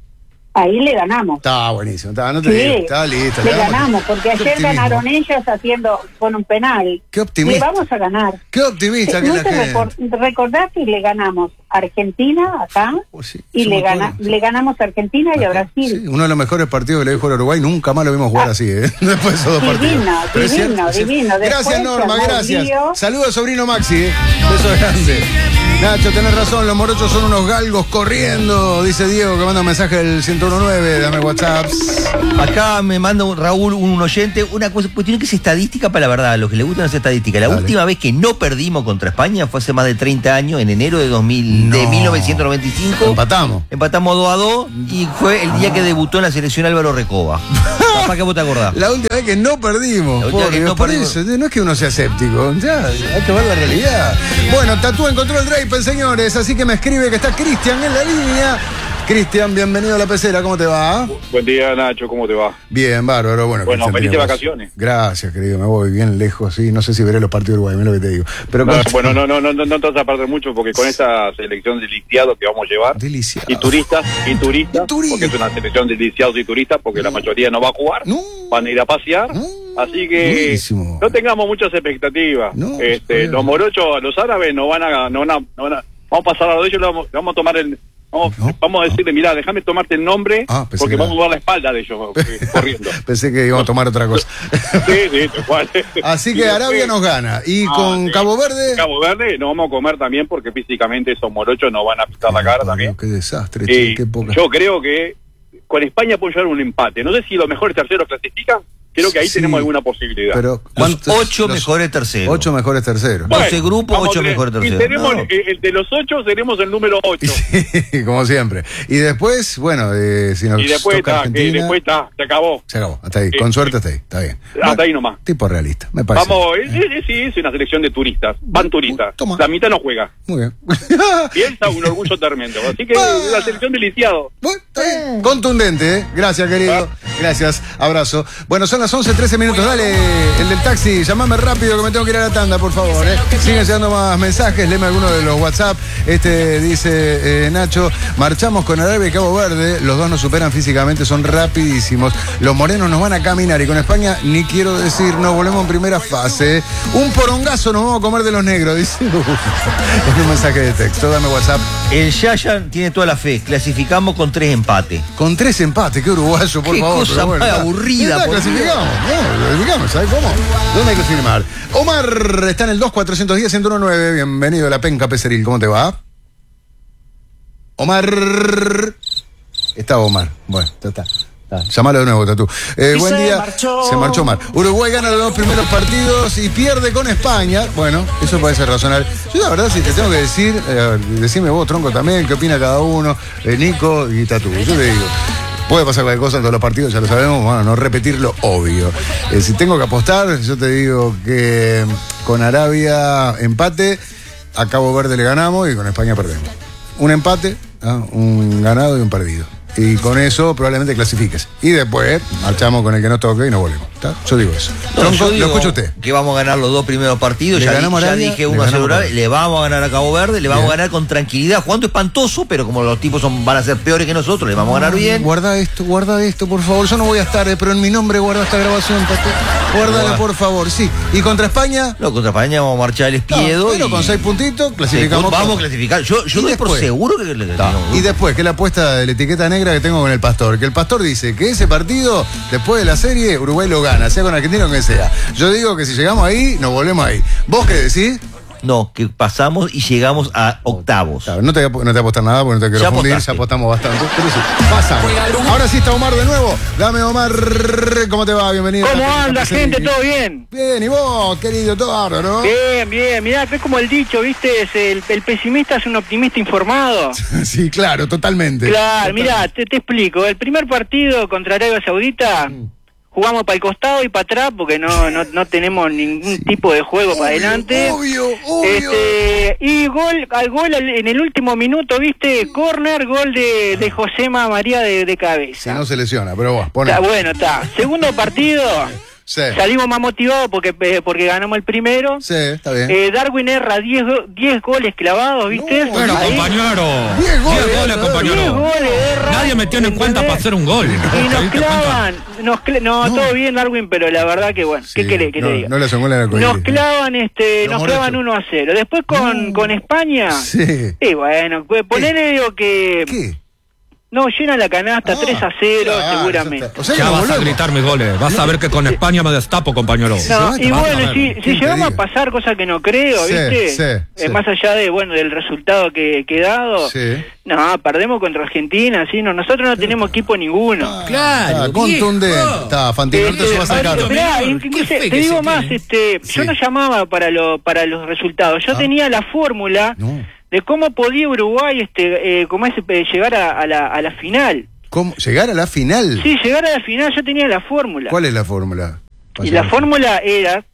[SPEAKER 10] Ahí le ganamos.
[SPEAKER 1] Estaba buenísimo. Estaba, no te
[SPEAKER 10] Sí,
[SPEAKER 1] digo, estaba listo.
[SPEAKER 10] le
[SPEAKER 1] ganamos.
[SPEAKER 10] ganamos, porque
[SPEAKER 1] Qué
[SPEAKER 10] ayer
[SPEAKER 1] optimismo.
[SPEAKER 10] ganaron ellos haciendo con un penal.
[SPEAKER 1] Qué optimista.
[SPEAKER 10] Le vamos a ganar.
[SPEAKER 1] Qué optimista que
[SPEAKER 10] ¿No
[SPEAKER 1] la
[SPEAKER 10] te
[SPEAKER 1] gente.
[SPEAKER 10] recor- recordás que le ganamos a Argentina acá
[SPEAKER 1] Oh, sí,
[SPEAKER 10] y
[SPEAKER 1] yo
[SPEAKER 10] le,
[SPEAKER 1] me acuerdo,
[SPEAKER 10] gana,
[SPEAKER 1] sí.
[SPEAKER 10] le ganamos a Argentina y a Brasil?
[SPEAKER 1] Sí, uno de los mejores partidos que le dijo el Uruguay, nunca más lo vimos jugar así, ¿eh? Después de esos dos partidos.
[SPEAKER 10] Divino,
[SPEAKER 1] Pero es
[SPEAKER 10] divino,
[SPEAKER 1] cierto, es cierto.
[SPEAKER 10] divino.
[SPEAKER 1] Gracias,
[SPEAKER 10] Después,
[SPEAKER 1] Norma,
[SPEAKER 10] Armado
[SPEAKER 1] gracias.
[SPEAKER 10] Lío.
[SPEAKER 1] Saludos, sobrino Maxi, ¿eh? Beso grande. Nacho, tenés razón, los morochos son unos galgos corriendo, dice Diego, que manda un mensaje del ciento diecinueve, dame WhatsApp.
[SPEAKER 2] Acá me manda un Raúl, un oyente, una cosa, cuestión que es estadística para la verdad, a los que les gustan las estadísticas. La
[SPEAKER 1] Dale.
[SPEAKER 2] última vez que no perdimos contra España fue hace más de treinta años, en enero de, dos mil, de
[SPEAKER 1] No.
[SPEAKER 2] mil novecientos noventa y cinco.
[SPEAKER 1] Empatamos.
[SPEAKER 2] Empatamos dos a dos y fue el día que debutó en la selección Álvaro Recoba. ¿Para qué vos te acordás?
[SPEAKER 1] La última vez que no perdimos.
[SPEAKER 2] La última
[SPEAKER 1] Porque
[SPEAKER 2] que no
[SPEAKER 1] por
[SPEAKER 2] perdimos.
[SPEAKER 1] eso, no es que uno sea escéptico, ya, hay que ver la realidad. Bueno, Tatú encontró el Draper, señores, así que me escribe que está Cristian en la línea. Cristian, bienvenido a La Pecera, ¿cómo te va?
[SPEAKER 11] Buen día, Nacho, ¿cómo te va?
[SPEAKER 1] Bien, bárbaro. Bueno,
[SPEAKER 11] Bueno,
[SPEAKER 1] Cristian,
[SPEAKER 11] felices
[SPEAKER 1] tenemos-
[SPEAKER 11] vacaciones.
[SPEAKER 1] Gracias, querido, me voy bien lejos, sí. No sé si veré los partidos de Uruguay, mira lo que te digo. Pero
[SPEAKER 11] No,
[SPEAKER 1] con-
[SPEAKER 11] bueno, no, no, no, no, no te vas a perder mucho porque con esta selección de lisiados que vamos a llevar
[SPEAKER 1] Deliciados.
[SPEAKER 11] y turistas, y turistas, porque es una selección de lisiados y turistas, porque la mayoría no va a jugar, van a ir a pasear, así que
[SPEAKER 1] Buenísimo.
[SPEAKER 11] no tengamos muchas expectativas. este, los morochos, los árabes no van a, no van a, no van a, vamos a pasar a lo de ellos, le vamos, le vamos a tomar el, vamos, vamos a decirle, mirá, déjame tomarte el nombre,
[SPEAKER 1] Ah, pensé
[SPEAKER 11] porque
[SPEAKER 1] que
[SPEAKER 11] vamos
[SPEAKER 1] era-
[SPEAKER 11] a dar la espalda de ellos eh, corriendo.
[SPEAKER 1] Pensé que íbamos a tomar otra cosa.
[SPEAKER 11] Sí, sí, tal cual.
[SPEAKER 1] Así
[SPEAKER 11] Y
[SPEAKER 1] que
[SPEAKER 11] después-
[SPEAKER 1] Arabia nos gana. Y
[SPEAKER 11] Ah,
[SPEAKER 1] con
[SPEAKER 11] sí.
[SPEAKER 1] Cabo Verde.
[SPEAKER 11] Cabo Verde nos vamos a comer también porque físicamente esos morochos nos van a pisar la cara también.
[SPEAKER 1] Qué desastre,
[SPEAKER 11] Y
[SPEAKER 1] che, qué poca.
[SPEAKER 11] yo creo que con España puede llevar un empate. No sé si los mejores terceros clasifican. Creo que ahí
[SPEAKER 1] Sí,
[SPEAKER 11] tenemos alguna posibilidad.
[SPEAKER 1] Pero
[SPEAKER 2] Los ocho
[SPEAKER 1] los
[SPEAKER 2] mejores terceros.
[SPEAKER 1] Ocho mejores terceros.
[SPEAKER 11] Bueno,
[SPEAKER 2] doce grupos,
[SPEAKER 11] vamos
[SPEAKER 2] ocho
[SPEAKER 11] a tener-
[SPEAKER 2] mejores
[SPEAKER 11] Y
[SPEAKER 2] terceros.
[SPEAKER 11] tenemos
[SPEAKER 2] No.
[SPEAKER 11] el, el de los ocho, seremos el número ocho.
[SPEAKER 1] Como siempre. Y después, bueno, eh, si nos
[SPEAKER 11] Y después
[SPEAKER 1] toca
[SPEAKER 11] está, que
[SPEAKER 1] Argentina,
[SPEAKER 11] después está, se acabó.
[SPEAKER 1] se acabó. Hasta ahí.
[SPEAKER 11] Sí,
[SPEAKER 1] Con suerte
[SPEAKER 11] sí.
[SPEAKER 1] hasta ahí. Está bien.
[SPEAKER 11] Hasta ahí nomás.
[SPEAKER 1] Tipo realista, me parece.
[SPEAKER 11] Vamos, eh, eh, sí, es una selección de turistas. Van turistas. La mitad no juega.
[SPEAKER 1] Muy bien.
[SPEAKER 11] Piensa un orgullo tremendo. Así que la selección de lisiados.
[SPEAKER 1] Contundente, ¿eh? Gracias, querido. Gracias. Abrazo. Bueno, son las once, trece minutos. Dale, el del taxi, llamame rápido que me tengo que ir a la tanda, por favor. ¿eh? Siguen llegando más mensajes. Léeme alguno de los WhatsApp. Este dice eh, Nacho, marchamos con Arabia y Cabo Verde. Los dos nos superan físicamente, son rapidísimos. Los morenos nos van a caminar y con España, ni quiero decir, nos volvemos en primera fase. Un porongazo nos vamos a comer de los negros, dice. Es un mensaje de texto. Dame WhatsApp.
[SPEAKER 2] El Yayan tiene toda la fe. Clasificamos con tres empates.
[SPEAKER 1] Con tres empates, qué uruguayo, por
[SPEAKER 2] Qué
[SPEAKER 1] favor.
[SPEAKER 2] cosa
[SPEAKER 1] pero bueno,
[SPEAKER 2] más
[SPEAKER 1] está.
[SPEAKER 2] aburrida,
[SPEAKER 1] Está,
[SPEAKER 2] por
[SPEAKER 1] clasificamos, no, clasificamos, ¿sabes cómo? ¿Dónde hay que firmar? Omar está en el dos cuatro uno cero, uno uno nueve. Bienvenido a la penca Peceril, ¿cómo te va? Omar. Está Omar. Bueno, ya está. Ah, llámalo de nuevo, Tatú. Eh,
[SPEAKER 12] Y
[SPEAKER 1] buen
[SPEAKER 12] se
[SPEAKER 1] día.
[SPEAKER 12] marchó.
[SPEAKER 1] Se marchó Omar. Uruguay gana los dos primeros partidos y pierde con España. Bueno, eso puede ser razonable. Yo la verdad, si te tengo que decir, eh, decime vos, Tronco, también, qué opina cada uno, eh, Nico y Tatú. Yo te digo, puede pasar cualquier cosa en todos los partidos, ya lo sabemos, bueno, no repetir lo obvio. Eh, si tengo que apostar, yo te digo que con Arabia empate, a Cabo Verde le ganamos y con España perdemos. Un empate, ¿ah? Un ganado y un perdido. Y con eso probablemente clasifiques. Y después marchamos con el que nos toque y nos volvemos. ¿Está? Yo digo eso.
[SPEAKER 2] No,
[SPEAKER 1] Tronco,
[SPEAKER 2] yo
[SPEAKER 1] lo
[SPEAKER 2] digo
[SPEAKER 1] escucha usted.
[SPEAKER 2] que vamos a ganar los dos primeros partidos.
[SPEAKER 1] Le
[SPEAKER 2] Ya,
[SPEAKER 1] ganamos a
[SPEAKER 2] ya
[SPEAKER 1] Arabia,
[SPEAKER 2] dije
[SPEAKER 1] le
[SPEAKER 2] uno a cero
[SPEAKER 1] ganamos a
[SPEAKER 2] Arabia, le vamos a ganar a Cabo Verde, le vamos
[SPEAKER 1] Bien.
[SPEAKER 2] a ganar con tranquilidad, jugando espantoso, pero como los tipos son, van a ser peores que nosotros, le vamos a ganar bien.
[SPEAKER 1] Guarda esto, guarda esto, por favor. Yo no voy a estar, eh, pero en mi nombre guarda esta grabación, Tatu. Guárdala,
[SPEAKER 2] Guarda.
[SPEAKER 1] por favor. Sí. ¿Y contra España?
[SPEAKER 2] No, contra España vamos a marchar al espiedo.
[SPEAKER 1] Pero
[SPEAKER 2] y-
[SPEAKER 1] con seis puntitos
[SPEAKER 2] Sí,
[SPEAKER 1] clasificamos.
[SPEAKER 2] vamos
[SPEAKER 1] todo.
[SPEAKER 2] a clasificar. Yo, yo
[SPEAKER 1] Y
[SPEAKER 2] doy por
[SPEAKER 1] después-
[SPEAKER 2] seguro que le
[SPEAKER 1] Ta. Y después, que la apuesta de la etiqueta negra que tengo con el Pastor. Que el Pastor dice que ese partido, después de la serie, Uruguay lo gana, sea con Argentina o que sea. Yo digo que si llegamos ahí, nos volvemos ahí. ¿Vos qué decís?
[SPEAKER 2] No, que pasamos y llegamos a octavos.
[SPEAKER 1] Claro, no te, no te voy a apostar nada porque no te quiero
[SPEAKER 2] Ya
[SPEAKER 1] confundir,
[SPEAKER 2] apostaste.
[SPEAKER 1] ya apostamos bastante. Pero sí, pasamos. Ahora sí está Omar de nuevo. Dame, Omar. ¿Cómo te va? Bienvenido.
[SPEAKER 12] ¿Cómo
[SPEAKER 1] a la
[SPEAKER 12] anda,
[SPEAKER 1] Penca
[SPEAKER 12] gente?
[SPEAKER 1] Peceril.
[SPEAKER 12] ¿Todo bien?
[SPEAKER 1] Bien, ¿y vos, querido? Todo bárbaro, ¿no?
[SPEAKER 12] Bien, bien. Mirá, es como el dicho, ¿viste? Es el, el pesimista es un optimista informado.
[SPEAKER 1] Sí, claro, totalmente.
[SPEAKER 12] Claro, mirá, te, te explico. El primer partido contra Arabia Saudita jugamos para el costado y para atrás porque no, no, no tenemos ningún tipo de juego para adelante.
[SPEAKER 1] Obvio, obvio.
[SPEAKER 12] Este, y gol, al gol al- en el último minuto, ¿viste? Corner, gol de, de Josema María de, de
[SPEAKER 1] Si
[SPEAKER 12] cabeza.
[SPEAKER 1] no se lesiona, pero vos, poné.
[SPEAKER 12] Está bueno, está. Segundo partido.
[SPEAKER 1] Sí,
[SPEAKER 12] Salimos más motivados porque eh, porque ganamos el primero.
[SPEAKER 1] sí, está bien.
[SPEAKER 12] Eh, Darwin erra diez goles clavados, ¿viste?
[SPEAKER 1] No,
[SPEAKER 4] Bueno,
[SPEAKER 12] Ahí.
[SPEAKER 4] compañero.
[SPEAKER 1] Diez goles,
[SPEAKER 4] Diez goles,
[SPEAKER 1] diez
[SPEAKER 4] compañero.
[SPEAKER 12] diez goles erra.
[SPEAKER 4] Nadie me tiene en cuenta
[SPEAKER 12] ¿entendés?
[SPEAKER 4] para hacer un gol.
[SPEAKER 12] Y
[SPEAKER 4] ¿Te
[SPEAKER 12] nos
[SPEAKER 4] diste cuenta?
[SPEAKER 12] clavan, nos cla- no,
[SPEAKER 1] No.
[SPEAKER 12] todo bien Darwin, pero la verdad que bueno, ¿qué
[SPEAKER 1] Sí,
[SPEAKER 12] querés que
[SPEAKER 1] no,
[SPEAKER 12] te diga?
[SPEAKER 1] no le hacen gol al arcoíris,
[SPEAKER 12] Nos
[SPEAKER 1] ¿no?
[SPEAKER 12] clavan, este,
[SPEAKER 1] Los
[SPEAKER 12] nos
[SPEAKER 1] morochos.
[SPEAKER 12] clavan uno a cero. Después con, con España,
[SPEAKER 1] Sí.
[SPEAKER 12] y bueno, pues ponele digo que
[SPEAKER 1] ¿Qué?
[SPEAKER 12] no llena la canasta
[SPEAKER 1] Ah,
[SPEAKER 12] tres a cero
[SPEAKER 1] claro, ya
[SPEAKER 12] seguramente.
[SPEAKER 1] está. O sea que
[SPEAKER 4] Ya
[SPEAKER 1] nos
[SPEAKER 4] vas a
[SPEAKER 1] volvemos.
[SPEAKER 4] gritar mis goles. Vas a ver que con España me destapo, compañero.
[SPEAKER 12] No, y
[SPEAKER 4] Vas a
[SPEAKER 12] bueno,
[SPEAKER 4] ver.
[SPEAKER 12] si, si
[SPEAKER 1] ¿Quién te
[SPEAKER 12] llegamos a
[SPEAKER 1] diga?
[SPEAKER 12] pasar, cosa que no creo,
[SPEAKER 1] Sí,
[SPEAKER 12] ¿viste?
[SPEAKER 1] sí,
[SPEAKER 12] Eh,
[SPEAKER 1] sí.
[SPEAKER 12] Más allá de, bueno, del resultado que que he dado,
[SPEAKER 1] Sí.
[SPEAKER 12] no, perdemos contra Argentina, ¿sí? No, nosotros no tenemos equipo ninguno.
[SPEAKER 4] Claro,
[SPEAKER 1] Ah, contundente.
[SPEAKER 4] viejo.
[SPEAKER 1] Está, Fantino, no te
[SPEAKER 12] Este,
[SPEAKER 1] subas al
[SPEAKER 12] ahora,
[SPEAKER 1] carro.
[SPEAKER 12] esperá,
[SPEAKER 4] Qué
[SPEAKER 12] incluso
[SPEAKER 4] fe
[SPEAKER 12] te
[SPEAKER 4] que
[SPEAKER 12] digo
[SPEAKER 4] se
[SPEAKER 12] más,
[SPEAKER 4] tiene.
[SPEAKER 12] este,
[SPEAKER 1] Sí.
[SPEAKER 12] yo no llamaba para lo, para los resultados, yo
[SPEAKER 1] Ah.
[SPEAKER 12] tenía la fórmula
[SPEAKER 1] No.
[SPEAKER 12] de cómo podía Uruguay, este, eh, cómo es, eh, llegar a, a la, a la final.
[SPEAKER 1] ¿Cómo? ¿Llegar a la final?
[SPEAKER 12] Sí, llegar a la final, yo tenía la fórmula.
[SPEAKER 1] ¿Cuál es la fórmula?
[SPEAKER 12] Y la fórmula era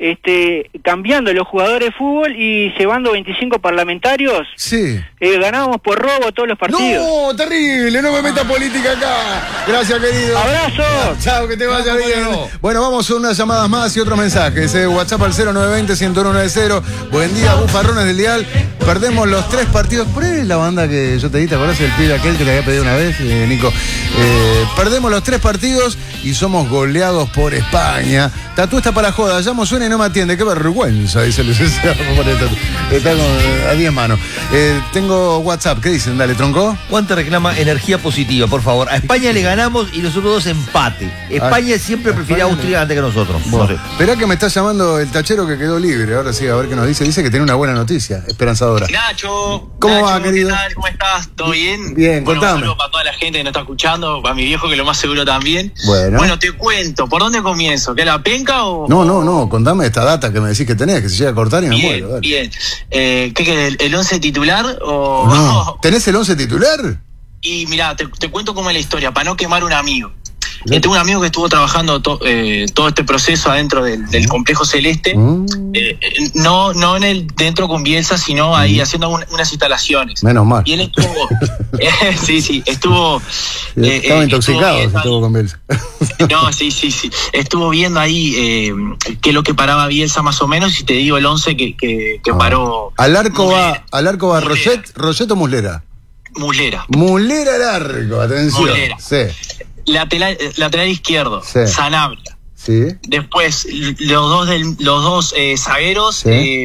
[SPEAKER 12] este, cambiando los jugadores de fútbol y llevando veinticinco parlamentarios,
[SPEAKER 1] sí.
[SPEAKER 12] eh, ganábamos por robo todos los partidos.
[SPEAKER 1] No, terrible, no me metas política acá. Gracias, querido.
[SPEAKER 12] Abrazo.
[SPEAKER 1] Chao, que te vaya bien. Bueno, vamos a unas llamadas más y otros mensajes. Eh. WhatsApp al cero nueve dos cero, uno nueve cero. Buen día, bufarrones del dial. Perdemos los tres partidos. Por ahí es la banda que yo te di, ¿te acordás del pibe aquel que te había pedido una vez, eh, Nico? Eh, perdemos los tres partidos y somos goleados por España. Tatú está para joda, llamo, suena y no me atiende. Qué vergüenza, dice el licenciado. Está con, a diez manos. Eh, tengo WhatsApp, ¿qué dicen? Dale, tronco.
[SPEAKER 2] Juan te reclama energía positiva, por favor. A España le ganamos y nosotros dos empate. España siempre prefiere a Austria antes que nosotros.
[SPEAKER 1] Bueno,
[SPEAKER 2] No sé.
[SPEAKER 1] esperá que me está llamando el tachero que quedó libre. Ahora sí, a ver qué nos dice. Dice que tiene una buena noticia, esperanzadora.
[SPEAKER 9] Nacho,
[SPEAKER 1] ¿Cómo
[SPEAKER 9] Nacho,
[SPEAKER 1] va, querido?
[SPEAKER 9] ¿qué tal? ¿Cómo estás? ¿Todo bien?
[SPEAKER 1] Bien,
[SPEAKER 9] bueno,
[SPEAKER 1] contame.
[SPEAKER 9] Un saludo para toda la gente que nos está escuchando, para mi viejo que lo más seguro también.
[SPEAKER 1] Bueno.
[SPEAKER 9] Bueno, te cuento, ¿por dónde comienzo? ¿Qué, la penca o...?
[SPEAKER 1] No, no, no, contame esta data que me decís que tenés, que se llega a cortar y me
[SPEAKER 9] Bien,
[SPEAKER 1] muero. Dale.
[SPEAKER 9] bien. Eh, ¿Qué querés, el once titular o...?
[SPEAKER 1] No. ¿Tenés el once titular?
[SPEAKER 9] Y mirá, te, te cuento cómo es la historia, para no quemar un amigo. Eh, tengo un amigo que estuvo trabajando to, eh, todo este proceso adentro del, del complejo celeste,
[SPEAKER 1] Mm.
[SPEAKER 9] eh, eh, no no en el dentro con Bielsa, sino ahí haciendo un- unas instalaciones.
[SPEAKER 1] Menos mal.
[SPEAKER 9] Y él estuvo, eh, sí, sí, estuvo... eh,
[SPEAKER 1] Estaba
[SPEAKER 9] eh,
[SPEAKER 1] intoxicado,
[SPEAKER 9] estuvo
[SPEAKER 1] si estuvo con Bielsa.
[SPEAKER 9] No, sí, sí, sí. Estuvo viendo ahí eh, qué es lo que paraba Bielsa más o menos y te digo el once que, que, que paró
[SPEAKER 1] Al arco va, al arco va Roget, Roget o Muslera.
[SPEAKER 9] Muslera.
[SPEAKER 1] Muslera al arco, atención.
[SPEAKER 9] Muslera.
[SPEAKER 1] Sí,
[SPEAKER 9] Lateral, lateral izquierdo,
[SPEAKER 1] Sí.
[SPEAKER 9] Sanabria.
[SPEAKER 1] sí.
[SPEAKER 9] Después, los dos del, los dos eh, zagueros,
[SPEAKER 1] Sí.
[SPEAKER 9] eh,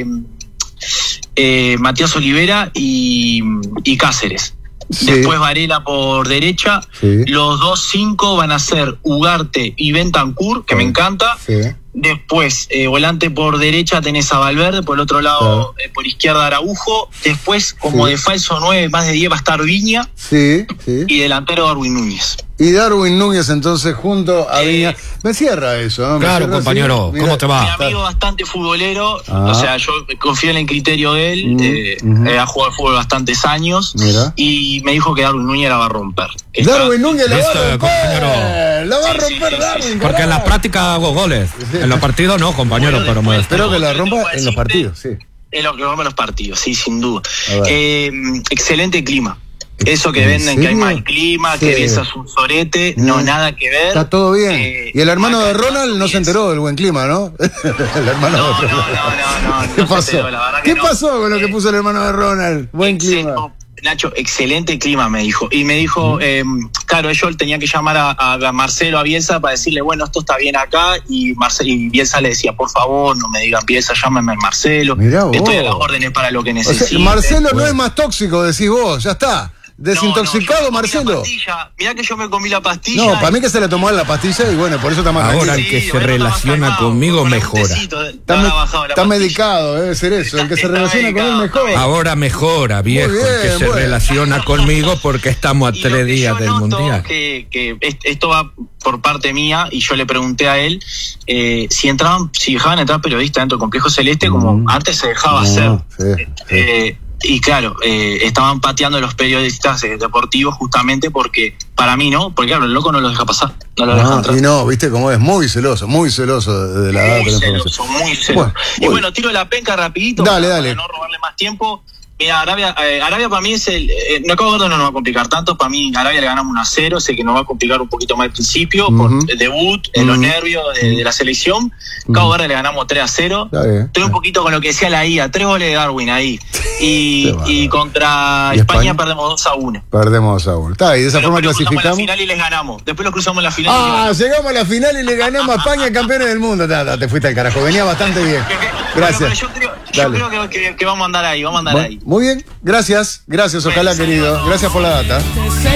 [SPEAKER 9] eh, Matías Olivera y, y Cáceres.
[SPEAKER 1] Sí.
[SPEAKER 9] Después Varela por derecha.
[SPEAKER 1] Sí.
[SPEAKER 9] Los dos cinco van a ser Ugarte y Bentancur, que me encanta.
[SPEAKER 1] Sí.
[SPEAKER 9] Después, eh, volante por derecha tenés a Valverde, por el otro lado, eh, por izquierda Araujo. Después, como
[SPEAKER 1] Sí.
[SPEAKER 9] de falso nueve, más de diez va a estar Viña.
[SPEAKER 1] Sí, sí.
[SPEAKER 9] Y delantero Darwin Núñez.
[SPEAKER 1] Y Darwin Núñez entonces junto a Viña. Me cierra eso, ¿no? Me
[SPEAKER 8] Claro,
[SPEAKER 1] cierra
[SPEAKER 8] compañero,
[SPEAKER 1] así. Mira,
[SPEAKER 8] ¿cómo te va?
[SPEAKER 9] Mi amigo bastante futbolero,
[SPEAKER 1] Ah.
[SPEAKER 9] o sea, yo confío en el criterio de él,
[SPEAKER 1] Mm,
[SPEAKER 9] eh,
[SPEAKER 1] ujú.
[SPEAKER 9] eh, ha jugado al fútbol bastantes años,
[SPEAKER 1] Mira.
[SPEAKER 9] y me dijo que Darwin Núñez la va a romper. Está-
[SPEAKER 1] Darwin Núñez la va
[SPEAKER 8] Listo,
[SPEAKER 1] a romper.
[SPEAKER 8] compañero.
[SPEAKER 1] La va a
[SPEAKER 9] Sí, sí,
[SPEAKER 1] romper
[SPEAKER 9] sí, sí,
[SPEAKER 1] Darwin.
[SPEAKER 8] Porque en la práctica hago goles. En los partidos no, compañero, pero me
[SPEAKER 1] Espero que la rompa
[SPEAKER 9] Tengo que
[SPEAKER 1] en los
[SPEAKER 9] decirte,
[SPEAKER 1] partidos, sí.
[SPEAKER 9] Es lo que rompe los partidos, sí, sin duda.
[SPEAKER 1] A ver.
[SPEAKER 9] Eh, excelente clima. Eso que
[SPEAKER 1] ¿En
[SPEAKER 9] venden, que hay
[SPEAKER 1] serio?
[SPEAKER 9] mal clima,
[SPEAKER 1] Sí.
[SPEAKER 9] que Bielsa es un sorete, no,
[SPEAKER 1] Mm.
[SPEAKER 9] nada que ver.
[SPEAKER 1] Está todo bien.
[SPEAKER 9] Eh,
[SPEAKER 1] y el hermano de
[SPEAKER 9] acá
[SPEAKER 1] Ronald no se
[SPEAKER 9] bien.
[SPEAKER 1] enteró del buen clima, ¿no? el hermano
[SPEAKER 9] No,
[SPEAKER 1] de
[SPEAKER 9] no, no,
[SPEAKER 1] Ronald.
[SPEAKER 9] no, no, no,
[SPEAKER 1] ¿Qué
[SPEAKER 9] no se
[SPEAKER 1] pasó?
[SPEAKER 9] enteró, la verdad que
[SPEAKER 1] ¿Qué
[SPEAKER 9] no.
[SPEAKER 1] pasó con lo que
[SPEAKER 9] Eh,
[SPEAKER 1] puso el hermano de Ronald? Buen clima.
[SPEAKER 9] Excelente, Nacho, excelente clima, me dijo. Y me dijo, eh, claro, yo tenía que llamar a, a Marcelo, a Bielsa, para decirle, bueno, esto está bien acá. Y, Marce- y Bielsa le decía, por favor, no me digan Bielsa, llámame a Marcelo.
[SPEAKER 1] Mirá vos.
[SPEAKER 9] Estoy a las órdenes para lo que
[SPEAKER 1] O
[SPEAKER 9] necesite.
[SPEAKER 1] sea, Marcelo no es más tóxico, decís vos, ya está. Desintoxicado, Marcelo.
[SPEAKER 9] Mirá que yo me comí la pastilla.
[SPEAKER 1] No, para mí que se le tomó la pastilla y bueno, por eso está más
[SPEAKER 8] Ahora
[SPEAKER 1] tranquilo.
[SPEAKER 8] el que
[SPEAKER 9] Sí,
[SPEAKER 8] se
[SPEAKER 9] bueno, está más
[SPEAKER 8] relaciona
[SPEAKER 9] calmado,
[SPEAKER 8] conmigo
[SPEAKER 9] con un
[SPEAKER 8] mejora.
[SPEAKER 9] tecito, te
[SPEAKER 1] Está,
[SPEAKER 9] habrá
[SPEAKER 1] me-
[SPEAKER 9] bajado la
[SPEAKER 1] está
[SPEAKER 9] pastilla.
[SPEAKER 1] medicado, debe ser eso. El que se
[SPEAKER 9] Está
[SPEAKER 1] relaciona con él
[SPEAKER 9] medicado,
[SPEAKER 1] mejor.
[SPEAKER 9] está
[SPEAKER 8] Ahora mejora, viejo,
[SPEAKER 1] Muy
[SPEAKER 8] el que
[SPEAKER 1] bien,
[SPEAKER 8] se
[SPEAKER 1] bueno.
[SPEAKER 8] relaciona conmigo porque estamos a
[SPEAKER 9] Y lo
[SPEAKER 8] tres
[SPEAKER 9] que
[SPEAKER 8] días
[SPEAKER 9] yo
[SPEAKER 8] del
[SPEAKER 9] noto
[SPEAKER 8] mundial.
[SPEAKER 9] Que, que est- esto va por parte mía y yo le pregunté a él eh, si entraban, si dejaban entrar periodistas dentro del complejo celeste como
[SPEAKER 1] Mm.
[SPEAKER 9] antes se dejaba
[SPEAKER 1] No,
[SPEAKER 9] hacer.
[SPEAKER 1] sí, sí.
[SPEAKER 9] Eh, y claro, eh, estaban pateando los periodistas eh, deportivos justamente porque, para mí, ¿no? Porque claro, el loco no los deja pasar, no los deja
[SPEAKER 1] No,
[SPEAKER 9] entrar.
[SPEAKER 1] y no, viste cómo es muy celoso, muy celoso de, de la edad de
[SPEAKER 9] Muy
[SPEAKER 1] la
[SPEAKER 9] celoso,
[SPEAKER 1] información.
[SPEAKER 9] muy celoso.
[SPEAKER 1] Bueno,
[SPEAKER 9] y
[SPEAKER 1] bueno.
[SPEAKER 9] bueno, tiro la penca rapidito
[SPEAKER 1] Dale,
[SPEAKER 9] para,
[SPEAKER 1] dale.
[SPEAKER 9] para no robarle más tiempo. Mira, Arabia, eh, Arabia para mí es el... Eh, no acabo de ver, no nos va a complicar tanto. Para mí, Arabia le ganamos uno a cero. Sé que nos va a complicar un poquito más al principio
[SPEAKER 1] Ujú.
[SPEAKER 9] por el debut, en los
[SPEAKER 1] Ujú.
[SPEAKER 9] nervios de, de la selección. Cabo Verde le ganamos tres a cero.
[SPEAKER 1] Está bien.
[SPEAKER 9] Estoy un poquito con lo que decía la I A. Tres goles de Darwin ahí. Y,
[SPEAKER 1] Qué bárbaro.
[SPEAKER 9] y contra
[SPEAKER 1] ¿Y
[SPEAKER 9] España,
[SPEAKER 1] España?
[SPEAKER 9] perdemos dos a uno.
[SPEAKER 1] Perdemos a uno. Está, y de esa
[SPEAKER 9] Pero
[SPEAKER 1] forma
[SPEAKER 9] después lo cruzamos en la
[SPEAKER 1] clasificamos.
[SPEAKER 9] final y les ganamos. Después lo cruzamos en la final y les
[SPEAKER 1] Ah,
[SPEAKER 9] ganamos.
[SPEAKER 1] llegamos a la final y le ganamos a España, campeones del mundo. Ta, ta, te fuiste al carajo, venía bastante bien.
[SPEAKER 9] Que- que-
[SPEAKER 1] Gracias.
[SPEAKER 9] Bueno, pero yo creo, yo
[SPEAKER 1] Dale.
[SPEAKER 9] creo que, que- que vamos a andar ahí, vamos a andar
[SPEAKER 1] Bueno,
[SPEAKER 9] ahí.
[SPEAKER 1] muy bien, gracias, gracias, ojalá,
[SPEAKER 9] Bueno,
[SPEAKER 1] querido.
[SPEAKER 9] saludos.
[SPEAKER 1] Gracias por la data.